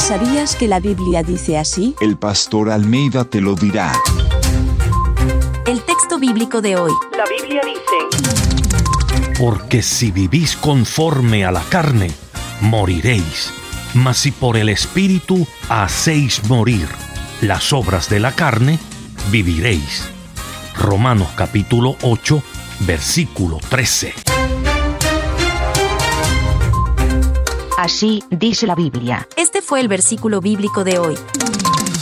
¿Sabías que la Biblia dice así? El pastor Almeida te lo dirá. El texto bíblico de hoy. La Biblia dice: Porque si vivís conforme a la carne, moriréis. Mas si por el Espíritu hacéis morir las obras de la carne, viviréis. Romanos capítulo 8, versículo 13. Así dice la Biblia. Este fue el versículo bíblico de hoy.